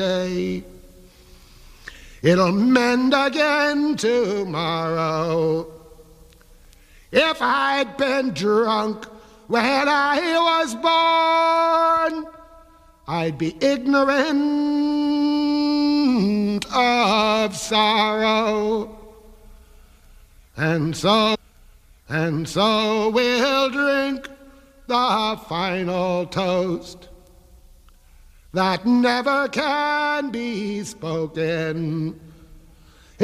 It'll mend again tomorrow. If I'd been drunk when I was born, I'd be ignorant of sorrow. And so we'll drink the final toast that never can be spoken